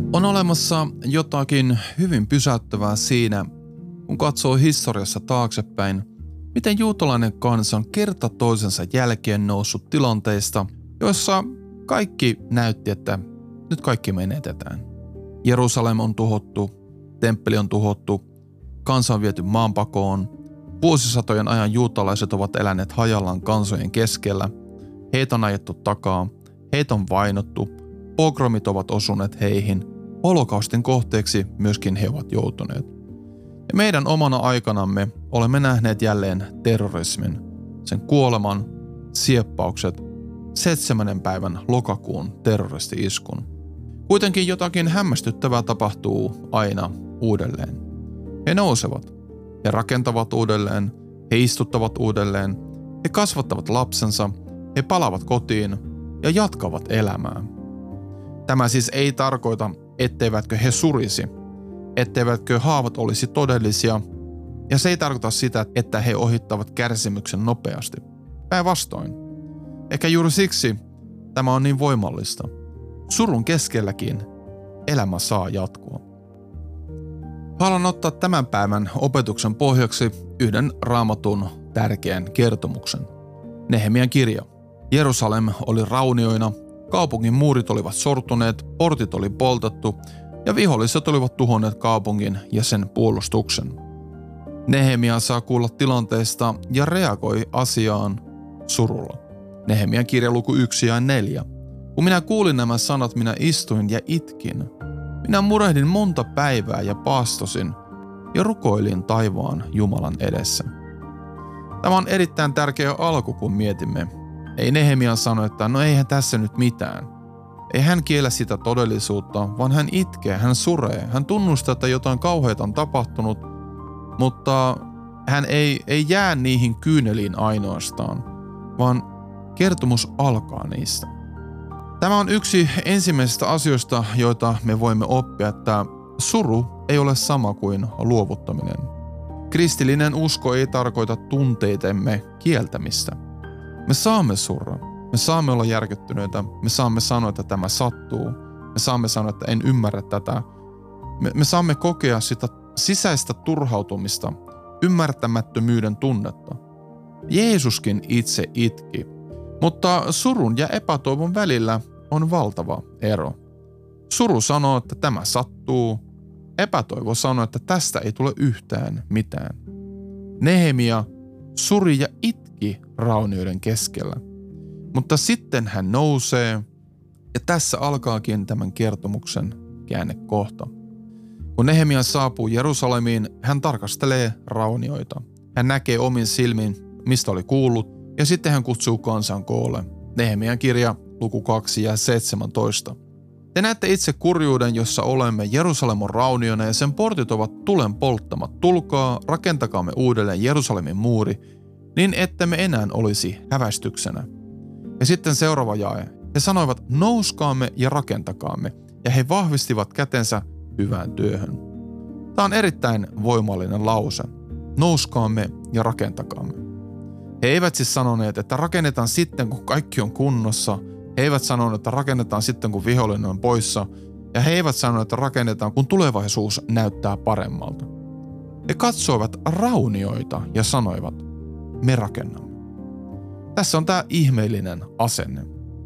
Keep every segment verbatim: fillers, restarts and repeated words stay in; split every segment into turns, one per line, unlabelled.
On olemassa jotakin hyvin pysäyttävää siinä, kun katsoo historiassa taaksepäin, miten juutalainen kansa on kerta toisensa jälkeen noussut tilanteista, joissa kaikki näytti, että nyt kaikki menetetään. Jerusalem on tuhottu, temppeli on tuhottu, kansa on viety maanpakoon, vuosisatojen ajan juutalaiset ovat eläneet hajallaan kansojen keskellä, heitä on ajettu takaa, heitä on vainottu, pogromit ovat osuneet heihin, holokaustin kohteeksi myöskin he ovat joutuneet. Ja meidän omana aikanamme olemme nähneet jälleen terrorismin, sen kuoleman, sieppaukset, seitsemännen päivän lokakuun terroristi-iskun. Kuitenkin jotakin hämmästyttävää tapahtuu aina uudelleen. He nousevat, he rakentavat uudelleen, he istuttavat uudelleen, he kasvattavat lapsensa, he palaavat kotiin ja jatkavat elämää. Tämä siis ei tarkoita, etteivätkö he surisi, etteivätkö haavat olisi todellisia, ja se ei tarkoita sitä, että he ohittavat kärsimyksen nopeasti. Päinvastoin. Ehkä juuri siksi tämä on niin voimallista. Surun keskelläkin elämä saa jatkua. Haluan ottaa tämän päivän opetuksen pohjaksi yhden Raamatun tärkeän kertomuksen. Nehemian kirja. Jerusalem oli raunioina, kaupungin muurit olivat sortuneet, portit oli poltettu ja viholliset olivat tuhonneet kaupungin ja sen puolustuksen. Nehemia saa kuulla tilanteesta ja reagoi asiaan surulla. Nehemian kirja luku yksi ja neljä. Kun minä kuulin nämä sanat, minä istuin ja itkin. Minä murehdin monta päivää ja paastosin ja rukoilin taivaan Jumalan edessä. Tämä on erittäin tärkeä alku, kun mietimme. Ei Nehemia sano, että no eihän tässä nyt mitään. Ei hän kiellä sitä todellisuutta, vaan hän itkee, hän suree, hän tunnustaa, että jotain kauheata on tapahtunut, mutta hän ei, ei jää niihin kyyneliin ainoastaan, vaan kertomus alkaa niistä. Tämä on yksi ensimmäisistä asioista, joita me voimme oppia, että suru ei ole sama kuin luovuttaminen. Kristillinen usko ei tarkoita tunteitemme kieltämistä. Me saamme surra, me saamme olla järkyttyneitä, me saamme sanoa, että tämä sattuu, me saamme sanoa, että en ymmärrä tätä. Me, me saamme kokea sitä sisäistä turhautumista, ymmärtämättömyyden tunnetta. Jeesuskin itse itki, mutta surun ja epätoivon välillä on valtava ero. Suru sanoo, että tämä sattuu, epätoivo sanoo, että tästä ei tule yhtään mitään. Nehemia suri ja itki raunioiden keskellä. Mutta sitten hän nousee, ja tässä alkaakin tämän kertomuksen käännekohta. Kun Nehemia saapuu Jerusalemiin, hän tarkastelee raunioita. Hän näkee omin silmin, mistä oli kuullut, ja sitten hän kutsuu kansan koolle. Nehemian kirja, luku kaksi ja seitsemäntoista. Te näette itse kurjuuden, jossa olemme. Jerusalem on rauniona ja sen portit ovat tulen polttamat. Tulkaa, rakentakaamme uudelleen Jerusalemin muuri, niin ettemme enää olisi hävästyksenä. Ja sitten seuraava jae. He sanoivat, nouskaamme ja rakentakaamme, ja he vahvistivat kätensä hyvään työhön. Tämä on erittäin voimallinen lause. Nouskaamme ja rakentakaamme. He eivät siis sanoneet, että rakennetaan sitten, kun kaikki on kunnossa. He eivät sanoneet, että rakennetaan sitten, kun vihollinen on poissa. Ja he eivät sanoneet, että rakennetaan, kun tulevaisuus näyttää paremmalta. He katsoivat raunioita ja sanoivat, me rakennamme. Tässä on tämä ihmeellinen asenne.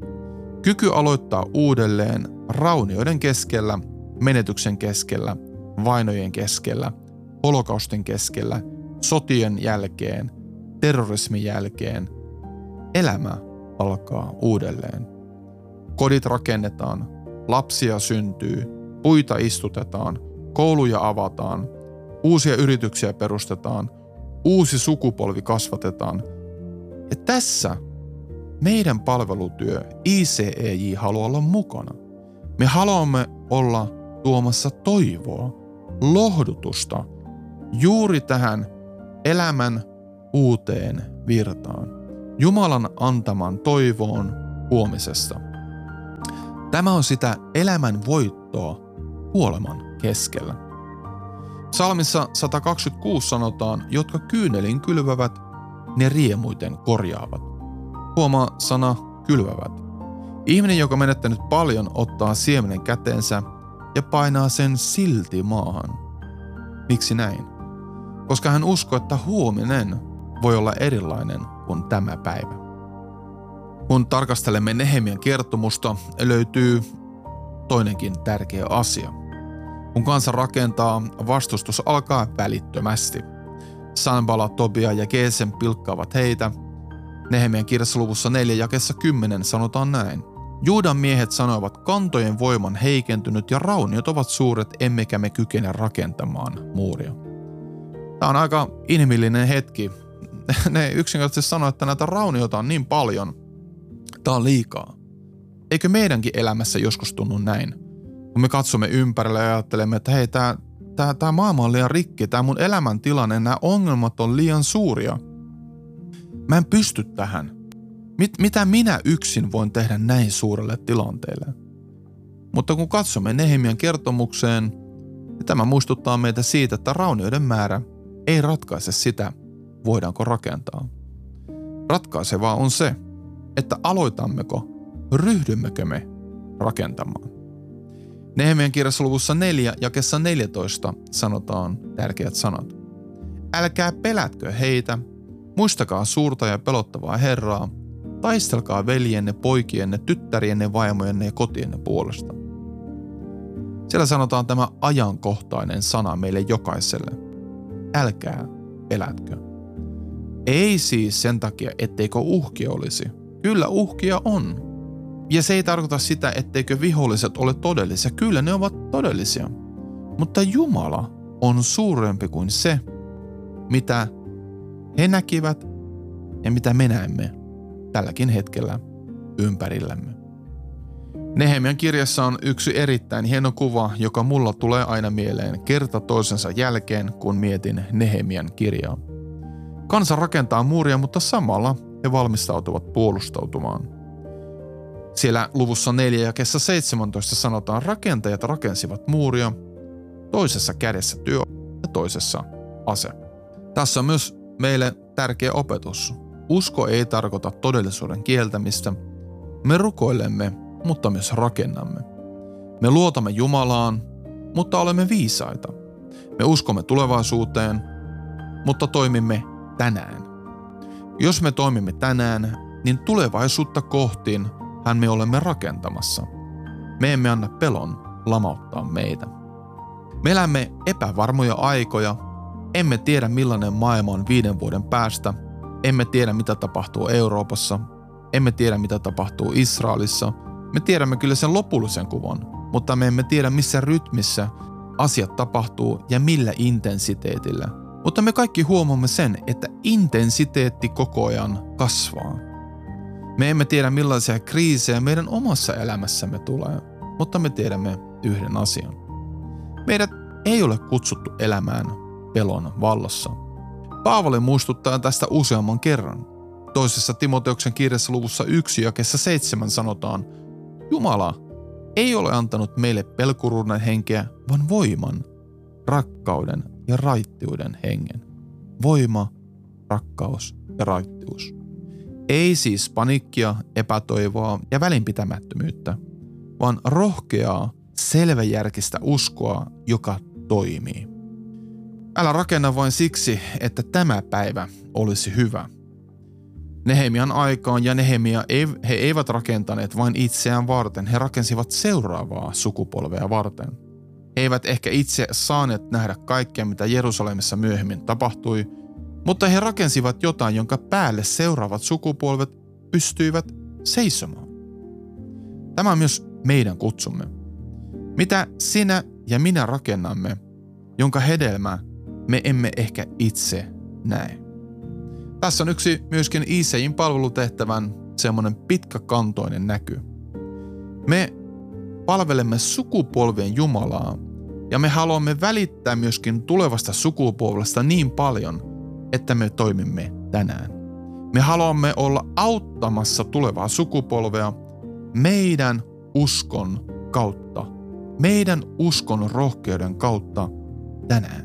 Kyky aloittaa uudelleen raunioiden keskellä, menetyksen keskellä, vainojen keskellä, holokaustin keskellä, sotien jälkeen, terrorismin jälkeen. Elämä alkaa uudelleen. Kodit rakennetaan, lapsia syntyy, puita istutetaan, kouluja avataan, uusia yrityksiä perustetaan, uusi sukupolvi kasvatetaan. Ja tässä meidän palvelutyö I C E J haluaa olla mukana. Me haluamme olla tuomassa toivoa, lohdutusta juuri tähän elämän uuteen virtaan. Jumalan antaman toivoon huomisesta. Tämä on sitä elämän voittoa kuoleman keskellä. Psalmissa sata kaksikymmentäkuusi sanotaan, jotka kyynelin kylvävät, ne riemuiten korjaavat. Huomaa sana kylvävät. Ihminen, joka menettänyt paljon, ottaa siemenen käteensä, ja painaa sen silti maahan. Miksi näin? Koska hän uskoo, että huominen voi olla erilainen kuin tämä päivä. Kun tarkastelemme Nehemian kertomusta, löytyy toinenkin tärkeä asia. Kun kansa rakentaa, vastustus alkaa välittömästi. Sanballat, Tobia ja Gesem pilkkaavat heitä. Nehemian kirjassa luvussa neljä jakeessa kymmenen sanotaan näin. Juudan miehet sanoivat, kantojen voiman heikentynyt ja rauniot ovat suuret, emmekä me kykene rakentamaan muuria. Tämä on aika inhimillinen hetki. Ne yksinkertaisesti sanoo, että näitä rauniota on niin paljon. Tämä on liikaa. Eikö meidänkin elämässä joskus tunnu näin? Kun me katsomme ympärille ja ajattelemme, että hei, tämä, tämä, tämä maailma on liian rikki, tämä mun elämäntilanne, nämä ongelmat on liian suuria. Mä en pysty tähän. Mit, mitä minä yksin voin tehdä näin suurelle tilanteelle? Mutta kun katsomme Nehemian kertomukseen, niin tämä muistuttaa meitä siitä, että raunioiden määrä ei ratkaise sitä, voidaanko rakentaa. Ratkaisevaa on se, että aloitammeko, ryhdymmekö me rakentamaan. Nehemian kirjassa luvussa neljä jakeessa neljätoista sanotaan tärkeät sanat. Älkää pelätkö heitä, muistakaa suurta ja pelottavaa Herraa, taistelkaa veljenne, poikienne, tyttärienne, vaimojenne ja kotienne puolesta. Siellä sanotaan tämä ajankohtainen sana meille jokaiselle. Älkää pelätkö. Ei siis sen takia, etteikö uhkia olisi. Kyllä uhkia on. Ja se ei tarkoita sitä, etteikö viholliset ole todellisia. Kyllä ne ovat todellisia. Mutta Jumala on suurempi kuin se, mitä he näkivät ja mitä me näemme tälläkin hetkellä ympärillämme. Nehemian kirjassa on yksi erittäin hieno kuva, joka mulla tulee aina mieleen kerta toisensa jälkeen, kun mietin Nehemian kirjaa. Kansa rakentaa muuria, mutta samalla he valmistautuvat puolustautumaan. Siellä luvussa neljä jakeessa seitsemäntoista sanotaan, rakentajat rakensivat muuria, toisessa kädessä työ ja toisessa ase. Tässä on myös meille tärkeä opetus. Usko ei tarkoita todellisuuden kieltämistä. Me rukoilemme, mutta myös rakennamme. Me luotamme Jumalaan, mutta olemme viisaita. Me uskomme tulevaisuuteen, mutta toimimme tänään. Jos me toimimme tänään, niin tulevaisuutta kohtiin hän me olemme rakentamassa. Me emme anna pelon lamauttaa meitä. Me elämme epävarmoja aikoja. Emme tiedä millainen maailma on viiden vuoden päästä. Emme tiedä mitä tapahtuu Euroopassa. Emme tiedä mitä tapahtuu Israelissa. Me tiedämme kyllä sen lopullisen kuvan, mutta me emme tiedä missä rytmissä asiat tapahtuu ja millä intensiteetillä. Mutta me kaikki huomaamme sen, että intensiteetti koko ajan kasvaa. Me emme tiedä millaisia kriisejä meidän omassa elämässämme tulee, mutta me tiedämme yhden asian. Meidät ei ole kutsuttu elämään pelon vallassa. Paavali muistuttaa tästä useamman kerran. Toisessa Timoteuksen kirjassa luvussa yksi jakeessa seitsemän sanotaan, Jumala ei ole antanut meille pelkuruuden henkeä, vaan voiman, rakkauden ja raittiuden hengen. Voima, rakkaus ja raittius. Ei siis paniikkia, epätoivoa ja välinpitämättömyyttä, vaan rohkeaa, selväjärkistä uskoa, joka toimii. Älä rakenna vain siksi, että tämä päivä olisi hyvä. Nehemian aikaan ja Nehemia he eivät rakentaneet vain itseään varten, he rakensivat seuraavaa sukupolvea varten. He eivät ehkä itse saaneet nähdä kaikkea, mitä Jerusalemissa myöhemmin tapahtui, mutta he rakensivat jotain, jonka päälle seuraavat sukupolvet pystyivät seisomaan. Tämä on myös meidän kutsumme. Mitä sinä ja minä rakennamme, jonka hedelmää me emme ehkä itse näe. Tässä on yksi myöskin Iisein palvelutehtävän semmoinen pitkäkantoinen näky. Me palvelemme sukupolvien Jumalaa ja me haluamme välittää myöskin tulevasta sukupolvesta niin paljon, että me toimimme tänään. Me haluamme olla auttamassa tulevaa sukupolvea meidän uskon kautta, meidän uskon rohkeuden kautta tänään.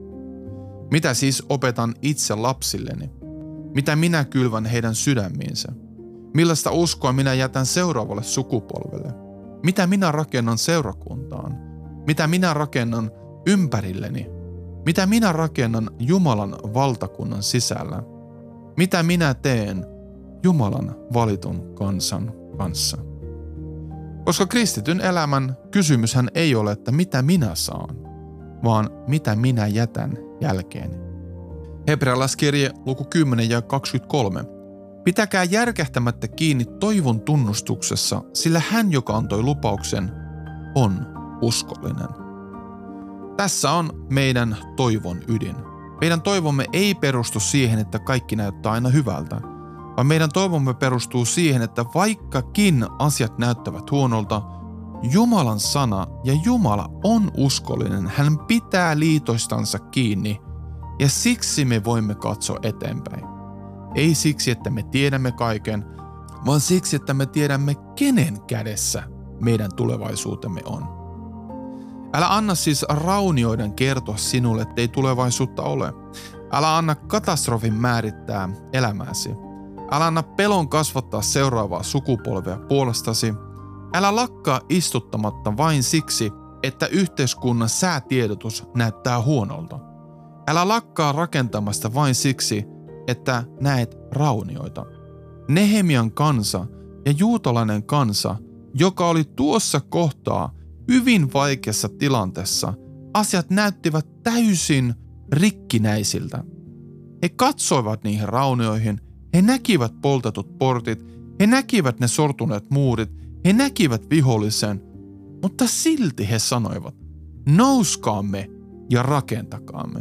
Mitä siis opetan itse lapsilleni? Mitä minä kylvän heidän sydämiinsä? Millaista uskoa minä jätän seuraavalle sukupolvelle? Mitä minä rakennan seurakuntaan? mitä minä rakennan ympärilleni, mitä minä rakennan Jumalan valtakunnan sisällä, mitä minä teen Jumalan valitun kansan kanssa. Koska kristityn elämän kysymyshän ei ole, että mitä minä saan, vaan mitä minä jätän jälkeeni. Hebrealaiskirje luku kymmenen ja kaksikymmentäkolme. Pitäkää järkähtämättä kiinni toivon tunnustuksessa, sillä hän, joka antoi lupauksen, on uskollinen. Tässä on meidän toivon ydin. Meidän toivomme ei perustu siihen, että kaikki näyttää aina hyvältä, vaan meidän toivomme perustuu siihen, että vaikkakin asiat näyttävät huonolta, Jumalan sana ja Jumala on uskollinen. Hän pitää liitoistansa kiinni ja siksi me voimme katsoa eteenpäin. Ei siksi, että me tiedämme kaiken, vaan siksi, että me tiedämme, kenen kädessä meidän tulevaisuutemme on. Älä anna siis raunioiden kertoa sinulle, ettei tulevaisuutta ole. Älä anna katastrofin määrittää elämääsi. Älä anna pelon kasvattaa seuraavaa sukupolvea puolestasi. Älä lakkaa istuttamatta vain siksi, että yhteiskunnan säätiedotus näyttää huonolta. Älä lakkaa rakentamasta vain siksi, että näet raunioita. Nehemian kansa ja juutalainen kansa, joka oli tuossa kohtaa hyvin vaikeassa tilanteessa, asiat näyttivät täysin rikkinäisiltä. He katsoivat niihin raunioihin, he näkivät poltetut portit, he näkivät ne sortuneet muurit, he näkivät vihollisen, mutta silti he sanoivat, nouskaamme ja rakentakaamme.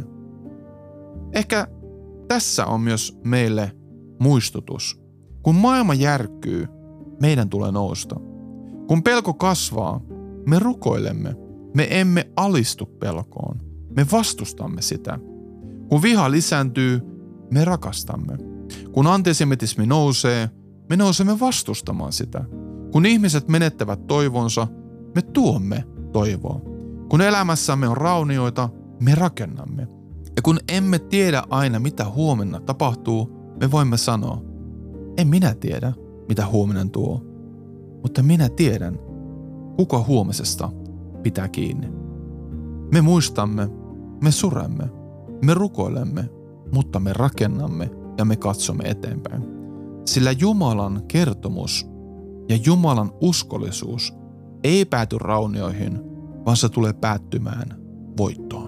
Ehkä tässä on myös meille muistutus. Kun maailma järkkyy, meidän tulee nousta. Kun pelko kasvaa, me rukoilemme. Me emme alistu pelkoon. Me vastustamme sitä. Kun viha lisääntyy, me rakastamme. Kun antisemitismi nousee, me nousemme vastustamaan sitä. Kun ihmiset menettävät toivonsa, me tuomme toivoa. Kun elämässämme on raunioita, me rakennamme. Ja kun emme tiedä aina, mitä huomenna tapahtuu, me voimme sanoa, en minä tiedä, mitä huominen tuo, mutta minä tiedän, kuka huomisesta pitää kiinni. Me muistamme, me suremme, me rukoilemme, mutta me rakennamme ja me katsomme eteenpäin. Sillä Jumalan kertomus ja Jumalan uskollisuus ei pääty raunioihin, vaan se tulee päättymään voittoon.